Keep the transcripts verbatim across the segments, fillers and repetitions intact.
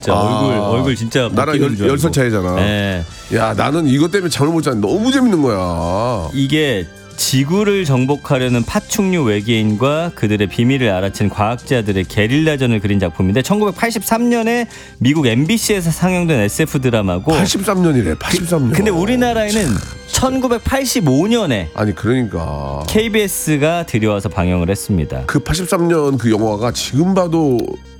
진짜 아, 얼굴 얼굴 진짜 나랑 열 살 차이잖아. 네. 야 나는 이것 때문에 잠을 못 자는데 너무 재밌는 거야. 이게 지구를 정복하려는 파충류 외계인과 그들의 비밀을 알아챈 과학자들의 게릴라전을 그린 작품인데 천구백팔십삼 년에 미국 엠비씨에서 상영된 에스에프 드라마고 팔십삼 년이래. 팔십삼 년. 근데 우리나라에는 천구백팔십오 년에 아니 그러니까 케이비에스가 들여와서 방영을 했습니다. 그 팔십삼 년 그 영화가 지금 봐도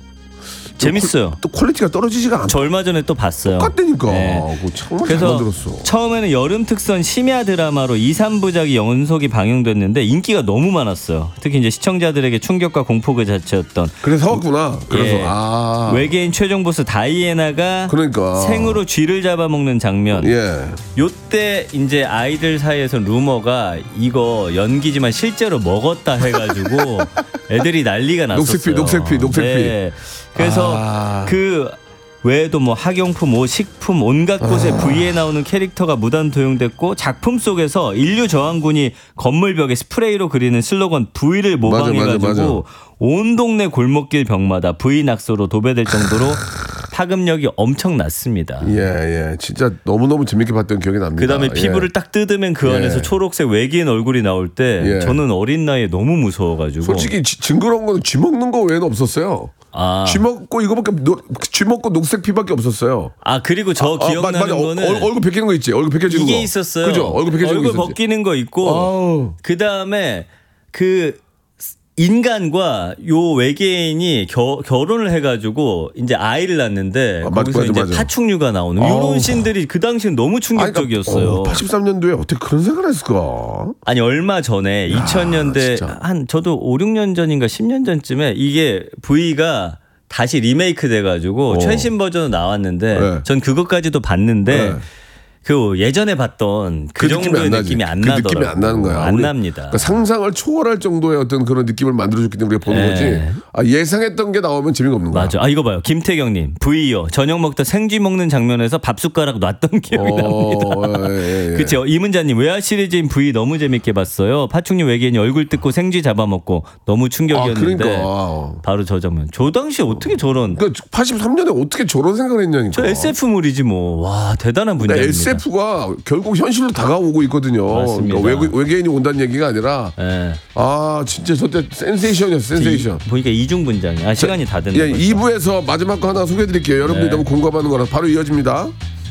재밌어요. 또 퀄리티가 떨어지지가 않아. 저 얼마 전에 또 봤어요. 똑같다니까. 네. 정말 잘 만들었어. 처음에는 여름 특선 심야 드라마로 이, 삼 부작이 연속이 방영됐는데 인기가 너무 많았어요. 특히 이제 시청자들에게 충격과 공포 그 자체였던. 그래서 왔구나. 그래서 예, 아. 외계인 최종 보스 다이애나가 그러니까. 생으로 쥐를 잡아먹는 장면. 예. 요때 이제 아이들 사이에서 루머가 이거 연기지만 실제로 먹었다 해가지고 애들이 난리가 났었어요. 녹색피, 녹색피, 녹색피. 네. 그래서 아. 그 외에도 뭐 학용품, 뭐 식품 온갖 곳에 아. V에 나오는 캐릭터가 무단 도용됐고 작품 속에서 인류 저항군이 건물 벽에 스프레이로 그리는 슬로건 V를 모방해가지고 맞아, 맞아, 맞아. 온 동네 골목길 벽마다 V 낙서로 도배될 정도로 파급력이 엄청났습니다. 예, 예. 진짜 너무너무 재밌게 봤던 기억이 납니다. 그다음에 피부를 예. 딱 뜯으면 그 안에서 예. 초록색 외계인 얼굴이 나올 때 예. 저는 어린 나이에 너무 무서워가지고 솔직히 지, 징그러운 건 쥐 먹는 거 외에는 없었어요. 아. 쥐 먹고 이거밖에 쥐 먹고 녹색 피밖에 없었어요. 아 그리고 저 아, 기억나는 아, 맞아, 맞아. 거는 얼, 얼굴 벗기는 거 있지. 얼굴 벗겨지는 이게 거. 있었어요. 그죠? 얼굴 벗겨지는 얼굴 거 벗기는 거 있고 그 다음에 그 인간과 요 외계인이 겨, 결혼을 해가지고 이제 아이를 낳는데 아, 거기서 맞아, 이제 맞아. 파충류가 나오는 이런 씬들이 그 당시엔 너무 충격적이었어요. 아니, 그러니까, 어, 팔십삼 년도에 어떻게 그런 생각을 했을까? 아니 얼마 전에 야, 이천 년대 진짜. 한 저도 오, 육 년 전인가 십 년 전쯤에 이게 V가 다시 리메이크 돼가지고 어. 최신 버전으로 나왔는데 네. 전 그것까지도 봤는데 네. 그 예전에 봤던 그, 그 정도의 느낌이 안, 느낌이 안 그 나더라고요. 느낌이 안 나는 거야. 안 납니다. 그러니까 상상을 초월할 정도의 어떤 그런 느낌을 만들어줬기 때문에 우리가 보는 네. 거지. 아, 예상했던 게 나오면 재미가 없는 거야. 맞아. 아 이거 봐요. 김태경님 V요. 저녁 먹다 생쥐 먹는 장면에서 밥 숟가락 놨던 기억이 어, 납니다. 예, 예, 예. 그렇죠. 이문자님 외화 시리즈인 V 너무 재밌게 봤어요. 파충류 외계인이 얼굴 뜯고 생쥐 잡아먹고 너무 충격이었는데. 아, 그러니까. 바로 저 장면. 저 당시에 어떻게 저런. 그러니까 팔십삼 년에 어떻게 저런 생각을 했냐니까. 저 에스에프물이지 뭐. 와 대단한 분야입니다. 에스에프가 결국 현실로 다가오고 있거든요. 그러니까 외, 외계인이 온다는 얘기가 아니라 네. 아 진짜 저때 센세이션이었어. 센세이션. 보니까 이중분장이. 아 시간이 다 됐네. 예, 이 부에서 마지막 거 하나 소개해드릴게요. 여러분들이 네. 너무 공감하는 거라 바로 이어집니다.